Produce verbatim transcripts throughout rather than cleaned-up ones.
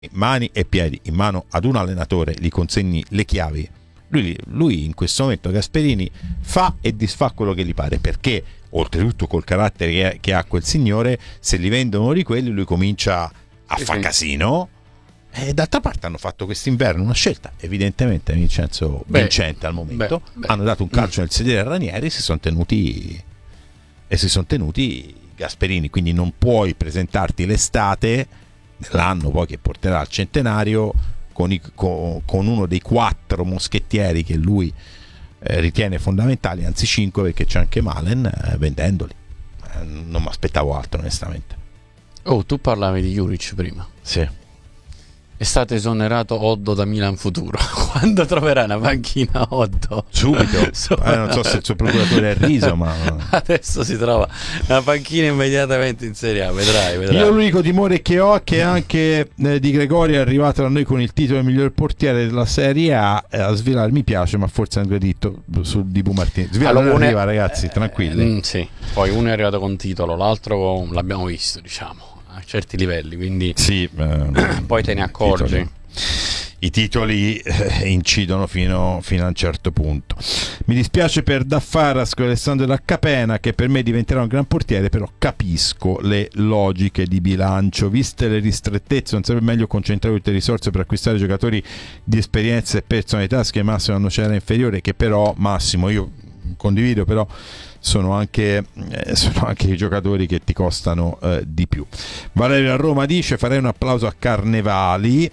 mani e piedi in mano ad un allenatore, gli consegni le chiavi, lui, lui in questo momento Gasperini fa e disfa quello che gli pare, perché oltretutto col carattere che, che ha quel signore, se gli vendono di quelli lui comincia a sì, far sì. casino. E d'altra parte hanno fatto quest'inverno una scelta evidentemente, Vincenzo, Beh, vincente al momento. beh, beh. Hanno dato un calcio nel sedere a Ranieri, si sono tenuti e si sono tenuti Gasperini, quindi non puoi presentarti l'estate, l'anno poi che porterà al centenario, con, i, con, con uno dei quattro moschettieri che lui eh, ritiene fondamentali, anzi cinque, perché c'è anche Malen, eh, vendendoli. Eh, non mi aspettavo altro, onestamente. Oh, tu parlavi di Juric prima. Sì. È stato esonerato Oddo da Milan Futuro. Quando troverà una panchina Oddo? Subito. eh, non so se il suo procuratore è riso, ma adesso si trova una panchina immediatamente in Serie A. Vedrai, vedrai. Io l'unico timore che ho è che anche eh, Di Gregorio è arrivato da noi con il titolo di miglior portiere della Serie A. eh, A Svilare mi piace, ma forse è aggredito su Di Bu Martinez. Svilare Allora, non è- arriva, ragazzi, tranquilli. Mm, sì. Poi uno è arrivato con titolo, l'altro l'abbiamo visto, diciamo, a certi livelli, quindi Sì, eh, poi te ne accorgi. titoli. I titoli eh, incidono fino, fino a un certo punto. Mi dispiace per Daffaras con Alessandro Daccapena, che per me diventerà un gran portiere, però capisco le logiche di bilancio. Viste le ristrettezze, non sarebbe meglio concentrare tutte le risorse per acquistare giocatori di esperienza e personalità che Massimo hanno cera inferiore, che però Massimo io condivido, però sono anche, eh, sono anche i giocatori che ti costano eh, di più. Valerio a Roma dice: farei un applauso a Carnevali.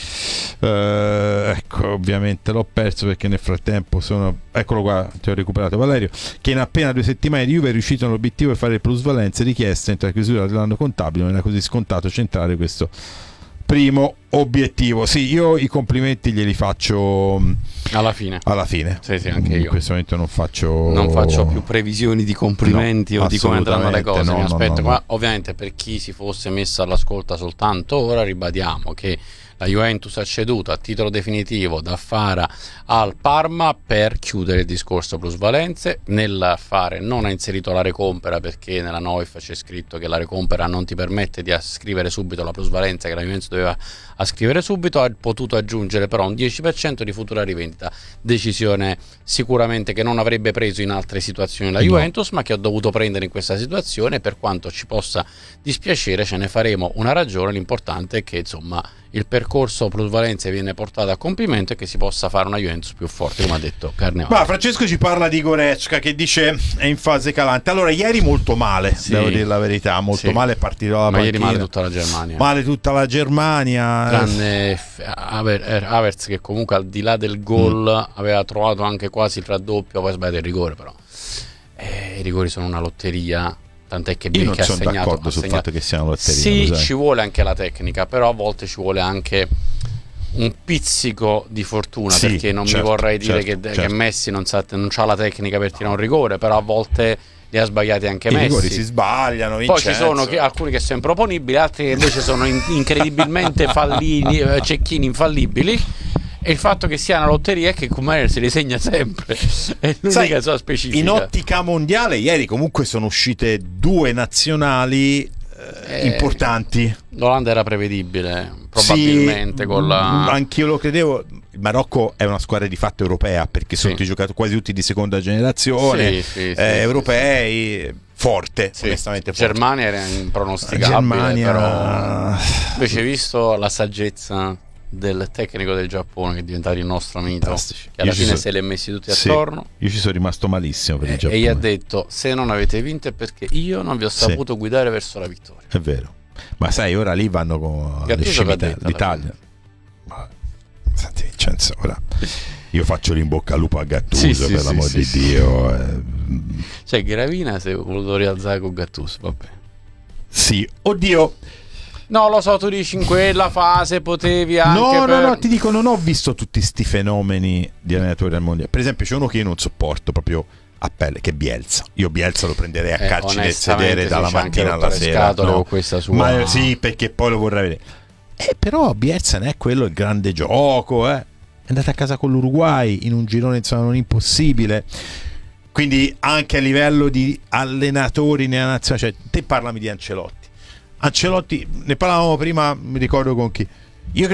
Eh, ecco, ovviamente l'ho perso perché nel frattempo sono, eccolo qua, ti ho recuperato Valerio, che in appena due settimane di Juve è riuscito nell'obiettivo di fare le plusvalenze richieste entro la chiusura dell'anno contabile. Non era così scontato centrare questo primo obiettivo. Sì, io i complimenti glieli faccio Alla fine. alla fine. Sì, sì, anche io. In questo momento non faccio Non faccio più previsioni di complimenti No, o di come andranno le cose. no, Mi no, aspetto, no, ma no. ovviamente per chi si fosse messo all'ascolta soltanto ora, ribadiamo che la Juventus ha ceduto a titolo definitivo da Fara al Parma per chiudere il discorso plusvalenze. Nel fare non ha inserito la recompera, perché nella N O I F c'è scritto che la recompera non ti permette di ascrivere subito la plusvalenza che la Juventus doveva ascrivere subito. Ha potuto aggiungere però un dieci per cento di futura rivendita, decisione sicuramente che non avrebbe preso in altre situazioni la Juventus, no, ma che ho dovuto prendere in questa situazione. Per quanto ci possa dispiacere, ce ne faremo una ragione. L'importante è che insomma il percorso plusvalenze viene portato a compimento e che si possa fare una Juventus più forte, come ha detto Carnevale. Ma Francesco ci parla di Goretzka, che dice è in fase calante. Allora, ieri molto male, Sì. devo dire la verità, molto Sì. male, è partito dalla Ma panchina. ieri male tutta la Germania. Male tutta la Germania. Tranne Haver- Havertz, che comunque al di là del gol mm. aveva trovato anche quasi il raddoppio, poi sbagliato il rigore, però eh, i rigori sono una lotteria. Tant'è che Io non che ha sono segnato, d'accordo ha sul segnato. fatto che sia una lotteria. Sì, lo sai. ci vuole anche la tecnica, però a volte ci vuole anche un pizzico di fortuna, Sì, perché non certo, mi vorrei dire certo, che, certo. che Messi non sa, non ha la tecnica per tirare un rigore, però a volte li ha sbagliati anche I Messi. rigori si sbagliano, Poi Vincenzo. ci sono che, alcuni che sono improponibili, altri che invece sono in- incredibilmente fallini, eh, cecchini infallibili. E il fatto che sia una lotteria è che Kummer si risegna sempre. È l'unica Sai, sua specifica. in ottica mondiale ieri comunque sono uscite due nazionali eh, Eh, importanti. L'Olanda era prevedibile, probabilmente Sì, con la... anch'io lo credevo. Il Marocco è una squadra di fatto europea, perché sono Sì. tutti giocatori quasi tutti di seconda generazione, Sì, sì, sì, eh, sì, europei, forte, Sì. onestamente forte. Germania era impronosticabile, Germania... però invece visto la saggezza del tecnico del Giappone, che è diventato il nostro mito, Fantastici. che alla Io ci fine so- se li è messi tutti Sì, attorno, io ci sono rimasto malissimo per il e, Giappone. e gli ha detto: se non avete vinto è perché io non vi ho Sì. saputo guidare verso la vittoria. È vero, ma sai, ora lì vanno con le Gattuso scimità l'ha detto alla d'Italia. Ma senti Vincenzo, ora io faccio l'in bocca al lupo a Gattuso, Sì, sì, per sì, l'amor sì, di sì. Dio. eh. Cioè Gravina si è voluto rialzare con Gattuso, vabbè. Sì, oddio. No, lo so, tu dici in quella fase potevi anche No, per... no, no, ti dico, non ho visto tutti sti fenomeni di allenatori al mondiale. Per esempio, c'è uno che io non sopporto proprio a pelle, che è Bielsa. Io Bielsa lo prenderei a Eh, calci nel onestamente sedere sì, dalla c'ha anche mattina rotto alla le sera. scatole No. con questa sua... Ma sì, perché poi lo vorrei vedere. Eh, però Bielsa non è quello il grande gioco, eh. È andato a casa con l'Uruguay in un girone insomma non impossibile. Quindi anche a livello di allenatori nella nazionale, cioè te parlami di Ancelotti. Ancelotti, ne parlavamo prima, mi ricordo con chi, Io